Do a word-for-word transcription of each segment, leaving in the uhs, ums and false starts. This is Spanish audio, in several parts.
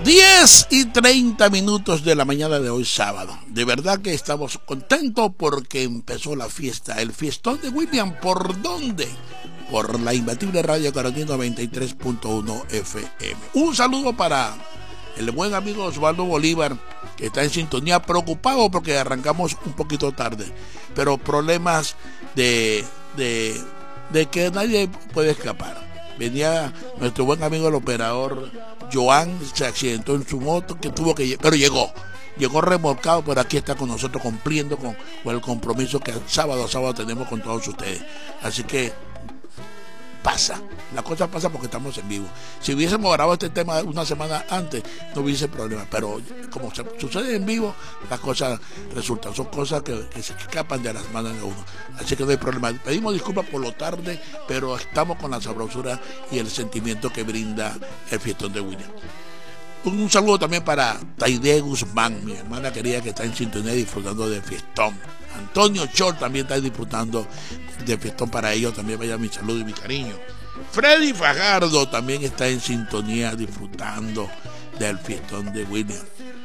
diez y treinta minutos de la mañana de hoy sábado. De verdad que estamos contentos porque empezó la fiesta, el fiestón de William. ¿Por dónde? Por la imbatible Radio Carolina noventa y tres punto uno F M. Un saludo para el buen amigo Osvaldo Bolívar, que está en sintonía, preocupado porque arrancamos un poquito tarde, pero problemas de, de, de que nadie puede escapar. Venía nuestro buen amigo el operador Joan, se accidentó en su moto, que tuvo que pero llegó, llegó remolcado, pero aquí está con nosotros cumpliendo con, con el compromiso que sábado a sábado tenemos con todos ustedes. Así que pasa, la cosa pasa porque estamos en vivo. Si hubiésemos grabado este tema una semana antes, no hubiese problema, pero como se sucede en vivo, las cosas resultan, son cosas que, que se escapan de las manos de uno, así que no hay problema. Pedimos disculpas por lo tarde, pero estamos con la sabrosura y el sentimiento que brinda el fiestón de William. Un, un saludo también para Taide Guzmán, mi hermana querida, que está en sintonía disfrutando del fiestón. Antonio Chol también está disfrutando de fiestón, para ellos también vaya mi saludo y mi cariño. Freddy Fajardo también está en sintonía disfrutando del fiestón de William.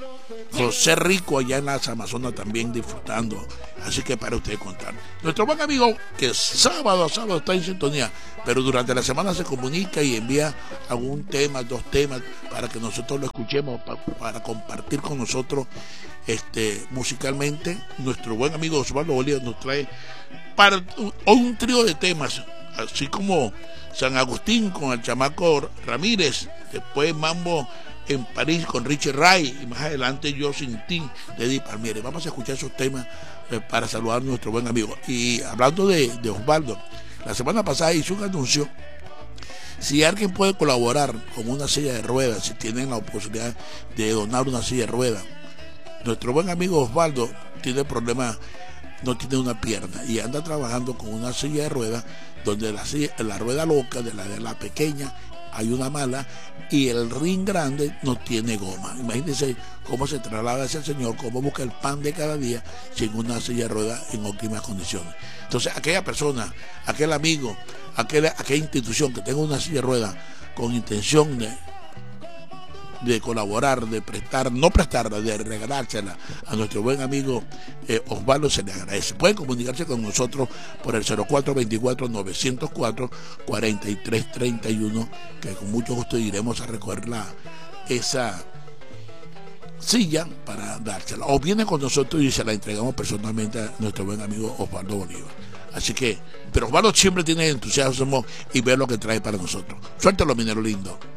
José Rico allá en las Amazonas también disfrutando, así que para ustedes contar. Nuestro buen amigo que sábado a sábado está en sintonía, pero durante la semana se comunica y envía algún tema, dos temas, para que nosotros lo escuchemos, para, para compartir con nosotros este musicalmente. Nuestro buen amigo Osvaldo Bolívar nos trae para un, un trío de temas, así como San Agustín con el chamaco Ramírez, después Mambo en París con Richie Ray, y más adelante Yo Sin Ti de Eddie Palmieri. Vamos a escuchar esos temas eh, para saludar a nuestro buen amigo. Y hablando de, de Osvaldo, la semana pasada hizo un anuncio. Si alguien puede colaborar con una silla de ruedas, si tienen la posibilidad de donar una silla de ruedas, nuestro buen amigo Osvaldo tiene problemas, no tiene una pierna y anda trabajando con una silla de ruedas donde la, silla, la rueda loca de la de la pequeña hay una mala y el ring grande no tiene goma. Imagínense cómo se traslada ese señor, cómo busca el pan de cada día sin una silla de ruedas en óptimas condiciones. Entonces, aquella persona, aquel amigo, aquella, aquella institución que tenga una silla de ruedas con intención de de colaborar, de prestar, no prestarla, de regalársela a nuestro buen amigo eh, Osvaldo, se le agradece. Pueden comunicarse con nosotros por el cero cuatro veinticuatro, novecientos cuatro, cuarenta y tres treinta y uno, que con mucho gusto iremos a recoger la, esa silla para dársela, o viene con nosotros y se la entregamos personalmente a nuestro buen amigo Osvaldo Bolívar. Así que, pero Osvaldo siempre tiene entusiasmo y ve lo que trae para nosotros. Suéltalo, minero lindo.